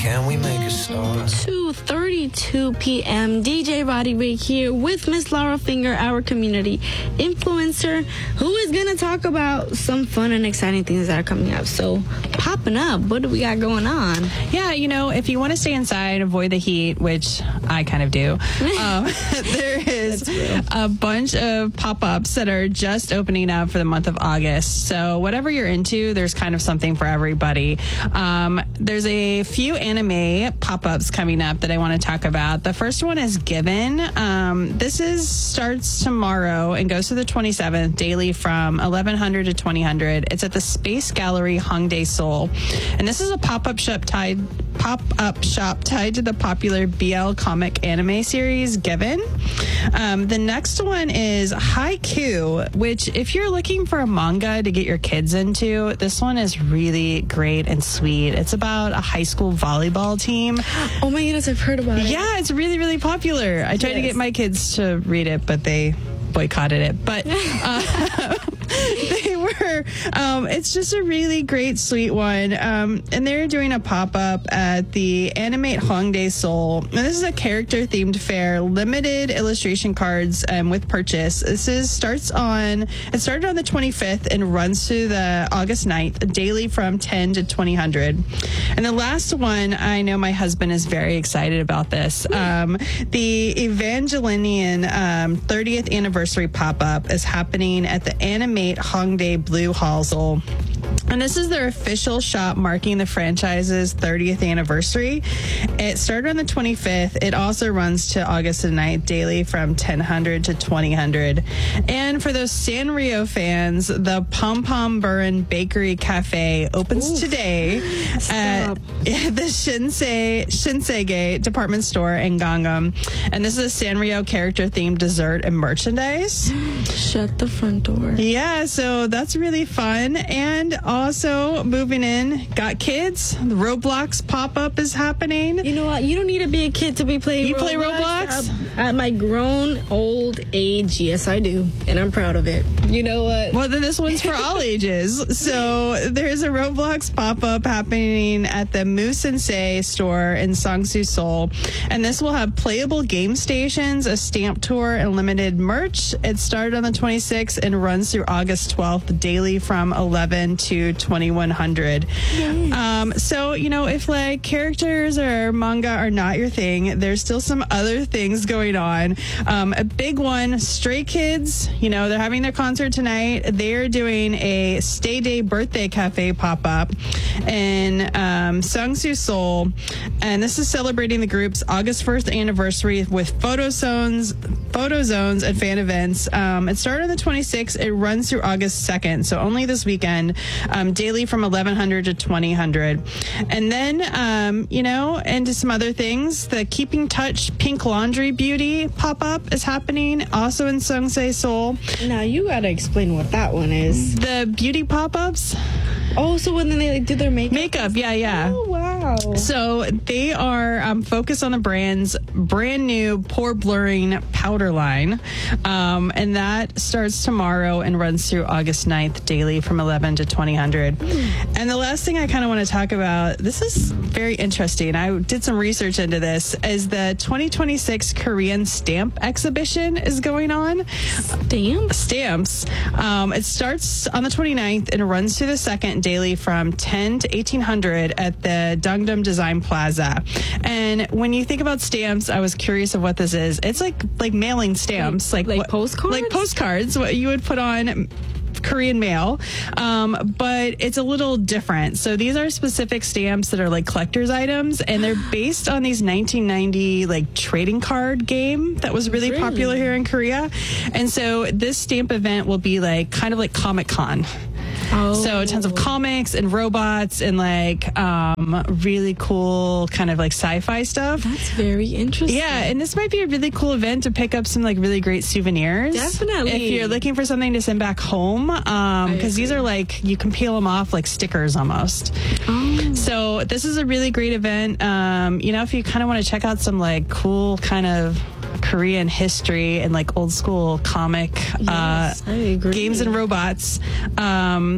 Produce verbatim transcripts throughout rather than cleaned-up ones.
Can we make a start? two thirty-two p.m. D J Roddy Rig here with Miss Laura Finger, our community influencer, who is going to talk about some fun and exciting things that are coming up. So, popping up, what do we got going on? Yeah, you know, if you want to stay inside, avoid the heat, which I kind of do, um, there is a bunch of pop-ups that are just opening up for the month of August. So, whatever you're into, there's kind of something for everybody. Um, there's a few anime pop-ups coming up that I want to talk about. The first one is Given. Um, this is starts tomorrow and goes to the twenty-seventh, daily from eleven hundred to twenty hundred. It's at the Space Gallery Hongdae Seoul. And this is a pop-up shop tied pop-up shop tied to the popular B L comic anime series Given. Um, the next one is Haikyuu, which if you're looking for a manga to get your kids into, this one is really great and sweet. It's about a high school volleyball team. Oh my goodness, I've heard about it. Yeah, it's really, really popular. I tried yes. to get my kids to read it, but they boycotted it. But uh, they were, um, it's just a really great, sweet one. Um, and they're doing a pop-up at the Animate Hongdae Seoul. And this is a character-themed fair, limited illustration cards um, with purchase. This is starts on, it started on the twenty-fifth and runs to the August ninth, daily from ten to twenty hundred. And the last one, I know my husband is very excited about this. Um, the Evangelion um, thirtieth anniversary pop-up is happening at the Animate Hongdae Blue Hallsel. And this is their official shop marking the franchise's thirtieth anniversary. It started on the twenty-fifth. It also runs to August the ninth, daily from ten hundred to twenty hundred. And for those Sanrio fans, the Pom Pom Burin Bakery Cafe opens Ooh. today Stop. at the Shinsei Shinsegae department store in Gangnam. And this is a Sanrio character-themed dessert and merchandise. Shut the front door. Yeah, so that's really fun. And also, moving in, got kids. The Roblox pop-up is happening. You know what? You don't need to be a kid to be playing you Roblox. You play Roblox? Uh, at my grown old age, yes, I do. And I'm proud of it. You know what? Well, then this one's for all ages. So there's a Roblox pop-up happening at the Mu Sensei store in Sangsu, Seoul. And this will have playable game stations, a stamp tour, and limited merch. It started on the twenty-sixth and runs through August twelfth, daily from eleven to twenty-one hundred. Yes. Um, so, you know, if like characters or manga are not your thing, there's still some other things going on. Um, a big one, Stray Kids, you know, they're having their concert tonight. They're doing a Stay Day birthday cafe pop-up in um, Sangsu, Seoul. And this is celebrating the group's August first anniversary with photo zones, photo zones and fan events. Um, it started on the twenty-sixth. It runs through August second, so only this weekend. Um, daily from eleven hundred to twenty hundred. And then, um, you know, and some other things. The Keeping Touch Pink Laundry Beauty pop-up is happening, also in Sungsae, Seoul. Now, you got to explain what that one is. The beauty pop-ups? Oh, so when they like, do their makeup? Makeup, yeah, yeah. Oh, wow. So they are um, focused on the brand's brand new pore blurring powder line. Um, and that starts tomorrow and runs through August ninth, daily from eleven to twenty hundred. Mm. And the last thing I kind of want to talk about, this is very interesting. I did some research into this, is the twenty twenty-six Korean Stamp Exhibition is going on. Stamps? Stamps. Um, it starts on the twenty-ninth and runs to the second, daily from ten to eighteen hundred at the Dongdam Design Plaza. And when you think about stamps, I was curious of what this is. It's like like mailing stamps, like, like like what, postcards, like postcards. What you would put on Korean mail, um, but it's a little different. So these are specific stamps that are like collector's items, and they're based on these nineteen ninety like trading card game that was really, really popular here in Korea. And so this stamp event will be like kind of like Comic-Con. Oh. So tons of comics and robots and like um, really cool kind of like sci-fi stuff. That's very interesting. Yeah, and this might be a really cool event to pick up some like really great souvenirs. Definitely. If you're looking for something to send back home, because um, these are like, you can peel them off like stickers almost. Oh. So this is a really great event. Um, you know, if you kind of want to check out some like cool kind of Korean history and like old school comic yes, uh, I agree. games and robots. Um,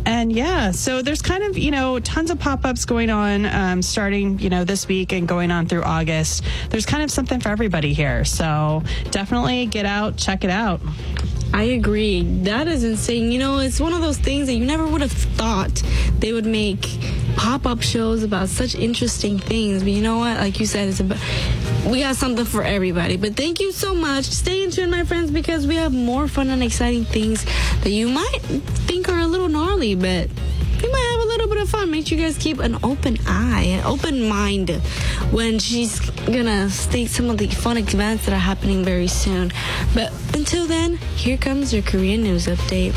And yeah, so there's kind of, you know, tons of pop-ups going on um, starting, you know, this week and going on through August. There's kind of something for everybody here. So definitely get out, check it out. I agree. That is insane. You know, it's one of those things that you never would have thought they would make pop-up shows about such interesting things. But you know what? Like you said, it's about, we got something for everybody. But thank you so much. Stay in tune, my friends, because we have more fun and exciting things that you might think are a little gnarly, but we might have a little bit of fun. Make sure you guys keep an open eye, an open mind when she's gonna state some of the fun events that are happening very soon. But until then, here comes your Korean news update.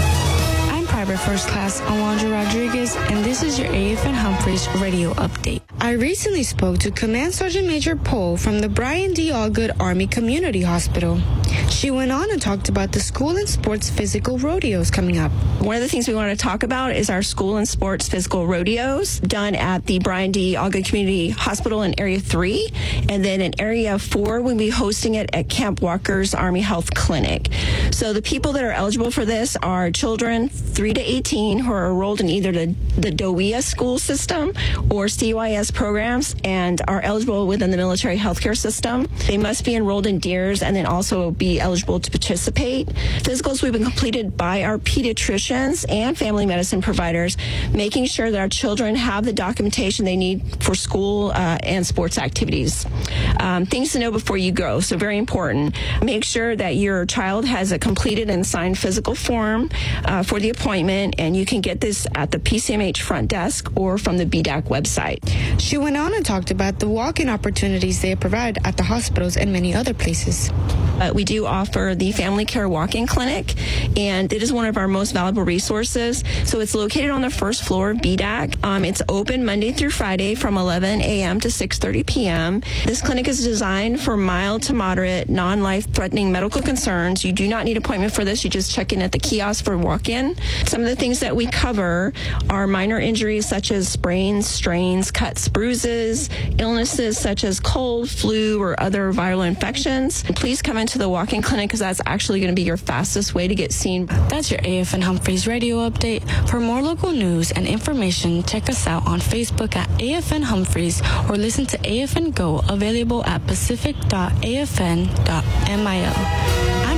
I'm Private First Class Alondra Rodriguez, and this is your A F N Humphreys radio update. I recently spoke to Command Sergeant Major Poe from the Brian D. Allgood Army Community Hospital. She went on and talked about the school and sports physical rodeos coming up. One of the things we want to talk about is our school and sports physical rodeos done at the Brian D. Allgood Community Hospital in Area three. And then in Area four, we'll be hosting it at Camp Walker's Army Health Clinic. So the people that are eligible for this are children three to eighteen who are enrolled in either the, the D O E A school system or C Y S programs and are eligible within the military healthcare system. They must be enrolled in D E E R S and then also be eligible to participate. Physicals will be completed by our pediatricians and family medicine providers, making sure that our children have the documentation they need for school uh, and sports activities. Um, things to know before you go, so very important. Make sure that your child has a completed and signed physical form uh, for the appointment, and you can get this at the P C M H front desk or from the B D A C website. She went on and talked about the walk-in opportunities they provide at the hospitals and many other places. Uh, we do offer the Family Care Walk-In Clinic, and it is one of our most valuable resources. So it's located on the first floor of B D A C. Um, it's open Monday through Friday from eleven a.m. to six thirty p.m. This clinic is designed for mild to moderate, non-life-threatening medical concerns. You do not need an appointment for this. You just check in at the kiosk for walk-in. Some of the things that we cover are minor injuries such as sprains, strains, cuts, bruises, illnesses such as cold, flu, or other viral infections. And please come into the walk-in clinic because that's actually going to be your fastest way to get seen. That's your A F N Humphreys radio update. For more local news and information, check us out on Facebook at A F N Humphreys or listen to A F N Go, available at pacific dot a f n dot mil.